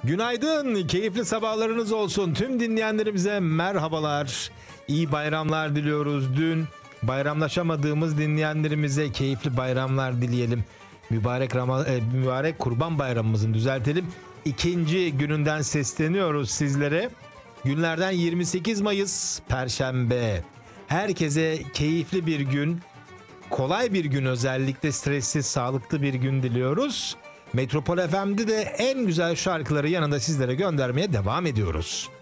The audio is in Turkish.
Günaydın, keyifli sabahlarınız olsun. Tüm dinleyenlerimize merhabalar. İyi bayramlar diliyoruz. Dün bayramlaşamadığımız dinleyenlerimize keyifli bayramlar dileyelim. Mübarek Kurban Bayramımızın düzeltelim. İkinci gününden sesleniyoruz sizlere. Günlerden 28 Mayıs Perşembe. Herkese keyifli bir gün, kolay bir gün, özellikle stressiz, sağlıklı bir gün diliyoruz. Metropol FM'de de en güzel şarkıları yanında sizlere göndermeye devam ediyoruz.